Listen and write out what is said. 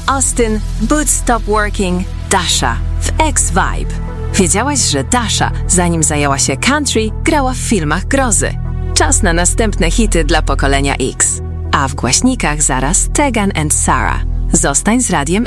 Austin, Boots Stop Working, Dasha w X-Vibe. Wiedziałaś, że Dasha, zanim zajęła się country, grała w filmach grozy? Czas na następne hity dla pokolenia X. A w głośnikach zaraz Tegan and Sara. Zostań z Radiem